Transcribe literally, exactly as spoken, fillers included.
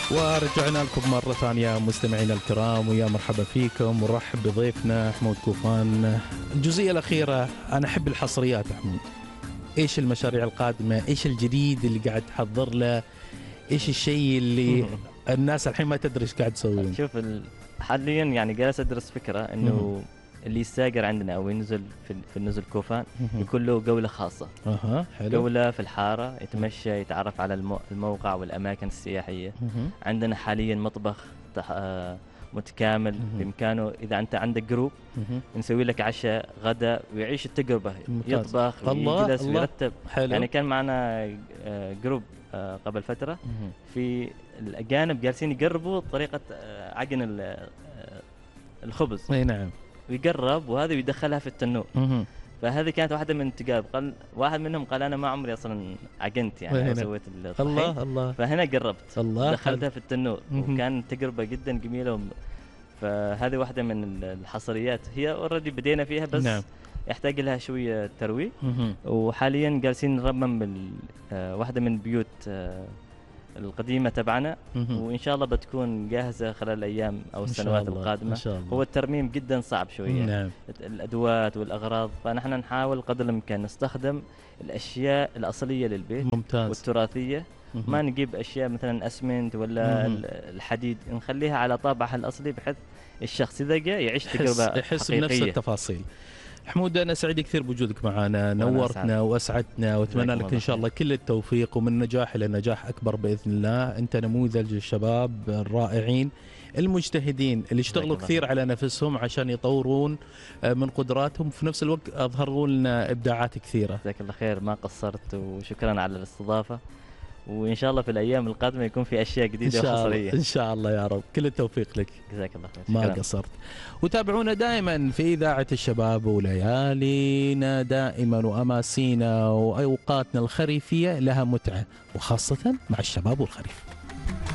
ورجعنا لكم مرة ثانية مستمعينا الكرام، ويا مرحبا فيكم ونرحب بضيفنا حمود كوفان. الجزئية الأخيرة أنا أحب الحصريات. حمود، إيش المشاريع القادمة؟ إيش الجديد اللي قاعد تحضر له؟ إيش الشيء اللي الناس الحين ما تدري إيش قاعد تسوون؟ شوف ال... حاليا يعني جالس أدرس فكرة إنه اللي يستاجر عندنا أو ينزل في, في النزل كوفان يكون له جولة خاصة. أها، حلو. جولة في الحارة، يتمشى، يتعرف على المو... الموقع والأماكن السياحية. عندنا حاليا مطبخ تح... آه متكامل بإمكانه. إذا أنت عندك جروب نسوي لك عشاء غداء ويعيش التجربة. ممتاز. يطبخ ويجلس ويرتب. حلو. يعني كان معنا جروب قبل فترة في الأجانب جالسين يقربوا طريقة عجن الخبز. اي نعم. ويقرب وهذا ويدخلها في التنور. فهذه كانت واحدة من التجارب. قال واحد منهم قال أنا ما عمري أصلا عجنت يعني سويت الطحين. الله الله. فهنا قربت. الله. دخلتها في التنور وكان تجربة جدا جميلة. فهذه واحدة من الحصريات هي اوريدي بدينا فيها بس نعم. يحتاج لها شوية ترويج. وحاليا جالسين نرمم واحدة من بيوت القديمة تبعنا، وإن شاء الله بتكون جاهزة خلال الأيام أو السنوات القادمة. إن شاء الله. هو الترميم جدا صعب شوية. نعم. الأدوات والأغراض، فنحن نحاول قدر الإمكان نستخدم الأشياء الأصلية للبيت. ممتاز. والتراثية. ما نجيب أشياء مثلا أسمنت ولا مم. الحديد، نخليها على طابعها الأصلي بحيث الشخص إذا جاء يعيش تجربة يحس بنفس التفاصيل. حمود، أنا سعيد كثير بوجودك معنا، نورتنا وأسعدتنا، وأتمنى لك إن شاء الله كل التوفيق ومن نجاح إلى نجاح أكبر بإذن الله. أنت نموذج للشباب الرائعين المجتهدين اللي اشتغلوا كثير على نفسهم عشان يطورون من قدراتهم، في نفس الوقت أظهروا لنا إبداعات كثيرة. جزاك الله خير، ما قصرت، وشكرا على الاستضافة، وإن شاء الله في الأيام القادمة يكون في أشياء جديدة وحصرية إن شاء الله يا رب. كل التوفيق لك. جزاك الله خير. ما قصرت. وتابعونا دائما في إذاعة الشباب، وليالينا دائما وأماسينا وأوقاتنا الخريفية لها متعة، وخاصة مع الشباب والخريف.